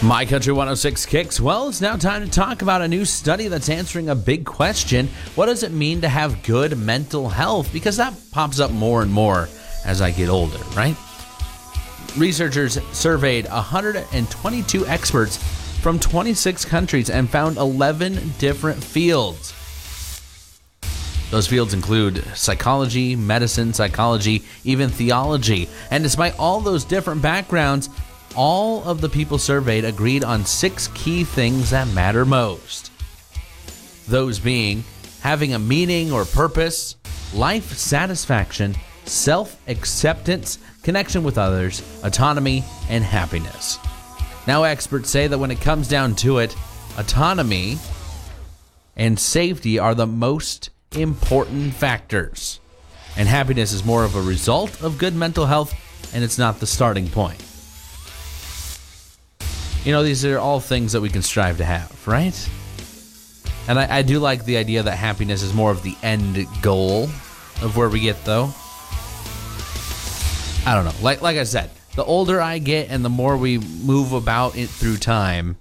My Country 106 Kicks. Well, it's now time to talk about a new study that's answering a big question. What does it mean to have good mental health? Because that pops up more and more as I get older, right? Researchers surveyed 122 experts from 26 countries and found 11 different fields. Those fields include psychology, medicine, psychology, even theology. And despite all those different backgrounds, all of the people surveyed agreed on 6 key things that matter most. Those being having a meaning or purpose, life satisfaction, self-acceptance, connection with others, autonomy, and happiness. Now, experts say that when it comes down to it, autonomy and safety are the most important factors. And happiness is more of a result of good mental health, and it's not the starting point. You know, these are all things that we can strive to have, right? And I do like the idea that happiness is more of the end goal of where we get, though. I don't know. Like I said, the older I get and the more we move about it through time,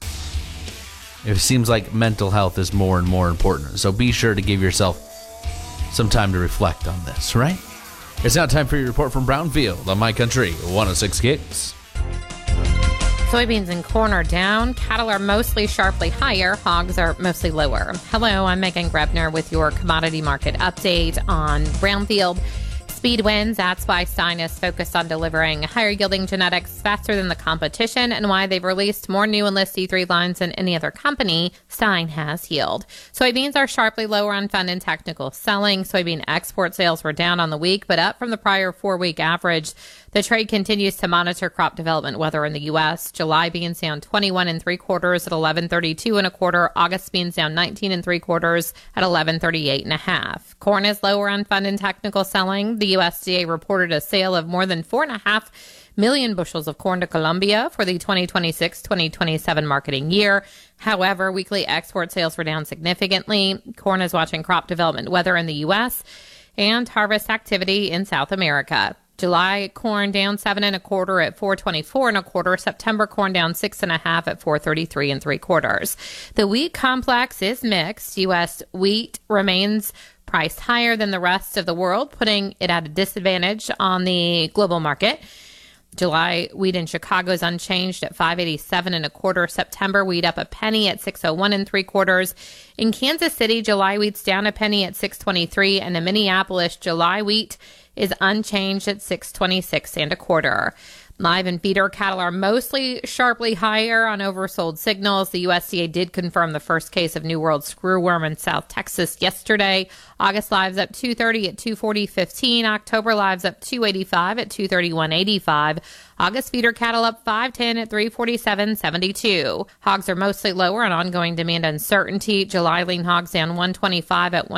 it seems like mental health is more and more important. So be sure to give yourself some time to reflect on this, right? It's now time for your report from Brownfield on My Country 106 Kicks. Soybeans and corn are down. Cattle are mostly sharply higher. Hogs are mostly lower. Hello, I'm Megan Grebner with your commodity market update on Brownfield. Speed wins. That's why Stein is focused on delivering higher yielding genetics faster than the competition and why they've released more new Enlist E3 lines than any other company. Stein has healed. Soybeans are sharply lower on fund and technical selling. Soybean export sales were down on the week, but up from the prior 4-week average. The trade continues to monitor crop development weather in the U.S. July beans down 21 3/4 at 11.32 1/4. August beans down 19 3/4 at 11.38 1/2. Corn is lower on fund and technical selling. The USDA reported a sale of more than 4.5 million bushels of corn to Colombia for the 2026-2027 marketing year. However, weekly export sales were down significantly. Corn is watching crop development weather in the U.S. and harvest activity in South America. July corn down 7 1/4 at 4.24 1/4. September corn down 6 1/2 at 4.33 3/4. The wheat complex is mixed. U.S. wheat remains priced higher than the rest of the world, putting it at a disadvantage on the global market. July wheat in Chicago is unchanged at 5.87 1/4. September wheat up a penny at 6.01 3/4. In Kansas City, July wheat's down a penny at 6.23, and in Minneapolis, July wheat is unchanged at 6.26 1/4. Live and feeder cattle are mostly sharply higher on oversold signals. The USDA did confirm the first case of New World screwworm in South Texas yesterday. August lives up 230 at 240.15. October lives up 285 at 231.85. August feeder cattle up 510 at 347.72. Hogs are mostly lower on ongoing demand uncertainty. July lean hogs down 125 at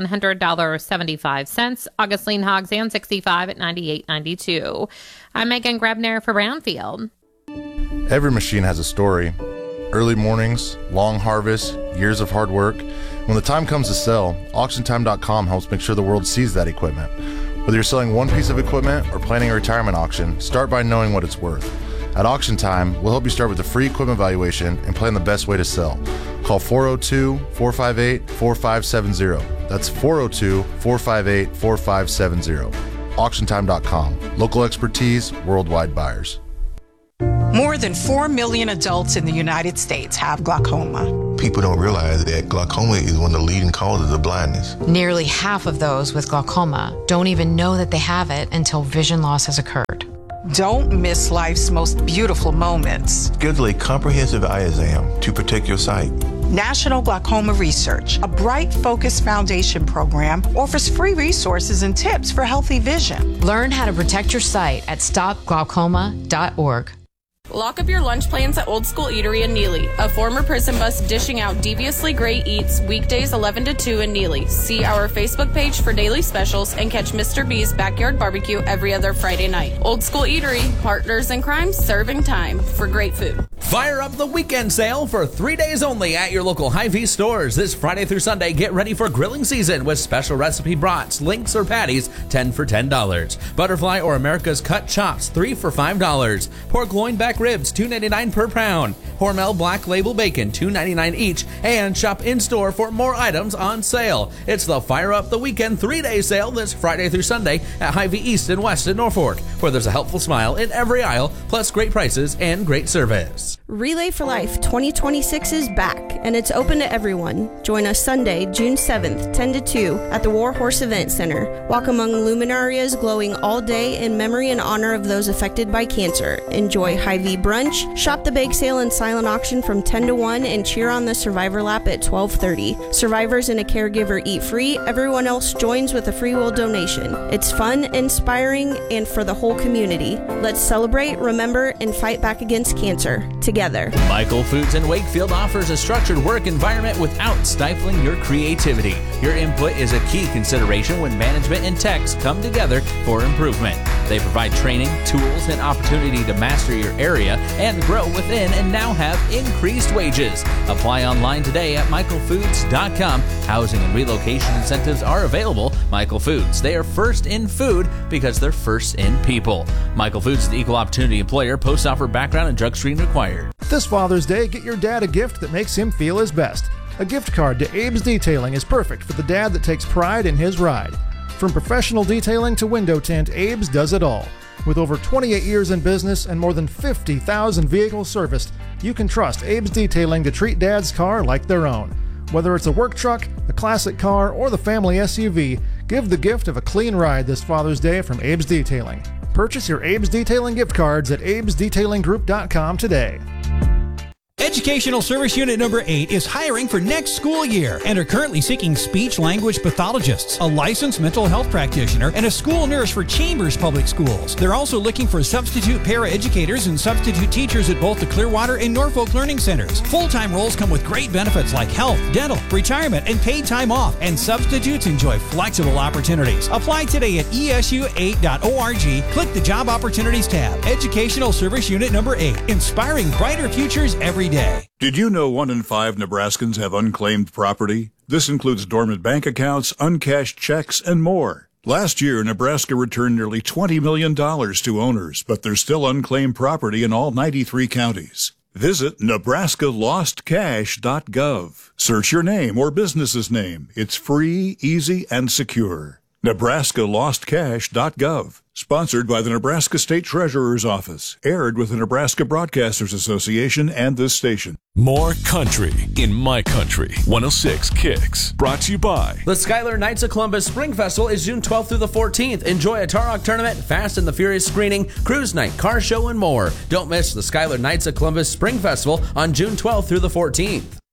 $100.75. August lean hogs down 65 at 98.92. I'm Megan Grebner for Brownfield. Every machine has a story. Early mornings, long harvests, years of hard work. When the time comes to sell, AuctionTime.com helps make sure the world sees that equipment. Whether you're selling one piece of equipment or planning a retirement auction, start by knowing what it's worth. At Auction Time, we'll help you start with a free equipment valuation and plan the best way to sell. Call 402-458-4570. That's 402-458-4570. AuctionTime.com. Local expertise, worldwide buyers. More than 4 million adults in the United States have glaucoma. People don't realize that glaucoma is one of the leading causes of blindness. Nearly half of those with glaucoma don't even know that they have it until vision loss has occurred. Don't miss life's most beautiful moments. Schedule a comprehensive eye exam to protect your sight. National Glaucoma Research, a Bright Focus Foundation program, offers free resources and tips for healthy vision. Learn how to protect your sight at stopglaucoma.org. Lock up your lunch plans at Old School Eatery in Neely, a former prison bus dishing out deviously great eats weekdays 11 to 2 in Neely. See our Facebook page for daily specials and catch Mr. B's Backyard Barbecue every other Friday night. Old School Eatery, partners in crime, serving time for great food. Fire up the weekend sale for 3 days only at your local Hy-Vee stores. This Friday through Sunday, get ready for grilling season with special recipe brats, links, or patties, 10 for $10. Butterfly or America's Cut Chops, 3 for $5. Pork loin back ribs, $2.99 per pound. Hormel Black Label Bacon, $2.99 each, and shop in-store for more items on sale. It's the Fire Up the Weekend 3-day sale this Friday through Sunday at Hy-Vee East and West in Norfolk, where there's a helpful smile in every aisle, plus great prices and great service. Relay for Life 2026 is back, and it's open to everyone. Join us Sunday, June 7th, 10 to 2 at the War Horse Event Center. Walk among luminarias glowing all day in memory and honor of those affected by cancer. Enjoy Hy-Vee brunch, shop the bake sale and silent auction from 10 to 1, and cheer on the Survivor Lap at 12:30. Survivors and a caregiver eat free. Everyone else joins with a free will donation. It's fun, inspiring, and for the whole community. Let's celebrate, remember, and fight back against cancer together. Michael Foods in Wakefield offers a structured work environment without stifling your creativity. Your input is a key consideration when management and techs come together for improvement. They provide training, tools, and opportunity to master your area and grow within, and now have increased wages. Apply online today at michaelfoods.com. Housing and relocation incentives are available. Michael Foods, they are first in food because they're first in people. Michael Foods is the equal opportunity employer. Post-offer background and drug screening required. This Father's Day, get your dad a gift that makes him feel his best. A gift card to Abe's Detailing is perfect for the dad that takes pride in his ride. From professional detailing to window tint, Abe's does it all. With over 28 years in business and more than 50,000 vehicles serviced, you can trust Abe's Detailing to treat Dad's car like their own. Whether it's a work truck, a classic car, or the family SUV, give the gift of a clean ride this Father's Day from Abe's Detailing. Purchase your Abe's Detailing gift cards at abesdetailinggroup.com today. Educational Service Unit Number 8 is hiring for next school year and are currently seeking speech-language pathologists, a licensed mental health practitioner, and a school nurse for Chambers Public Schools. They're also looking for substitute paraeducators and substitute teachers at both the Clearwater and Norfolk Learning Centers. Full-time roles come with great benefits like health, dental, retirement, and paid time off, and substitutes enjoy flexible opportunities. Apply today at esu8.org. Click the Job Opportunities tab. Educational Service Unit Number 8, inspiring brighter futures every day. Did you know 1 in 5 Nebraskans have unclaimed property? This includes dormant bank accounts, uncashed checks, and more. Last year, Nebraska returned nearly $20 million to owners, but there's still unclaimed property in all 93 counties. Visit nebraskalostcash.gov. Search your name or business's name. It's free, easy, and secure. nebraskalostcash.gov. Sponsored by the Nebraska State Treasurer's Office. Aired with the Nebraska Broadcasters Association and this station. More country in my country. 106 Kicks. Brought to you by the Skylar Knights of Columbus Spring Festival is June 12th through the 14th. Enjoy a Tarok tournament, Fast and the Furious screening, cruise night, car show, and more. Don't miss the Skylar Knights of Columbus Spring Festival on June 12th through the 14th.